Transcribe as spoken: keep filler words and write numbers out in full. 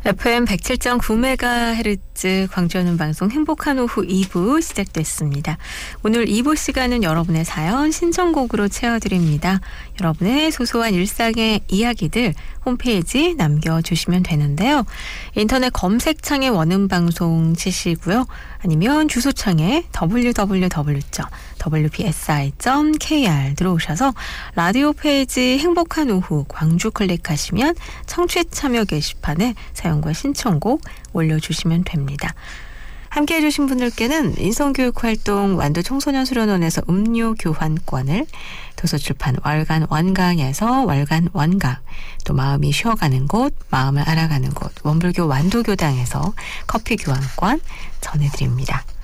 에프엠 백칠 점 구 메가헤르츠 광주하는 방송 행복한 오후 이 부 시작됐습니다. 오늘 이 부 시간은 여러분의 사연 신청곡으로 채워드립니다. 여러분의 소소한 일상의 이야기들 홈페이지 남겨주시면 되는데요. 인터넷 검색창에 원음방송 치시고요. 아니면 주소창에 더블유 더블유 더블유 점 더블유 피 에스 아이 점 케이 알 들어오셔서 라디오 페이지 행복한 오후 광주 클릭하시면 청취 참여 게시판에 사연과 신청곡 올려주시면 됩니다. 함께해 주신 분들께는 인성교육활동 완도 청소년 수련원에서 음료 교환권을, 도서출판 월간 원강에서 월간 원강, 또 마음이 쉬어가는 곳, 마음을 알아가는 곳 원불교 완도교당에서 커피 교환권 전해드립니다.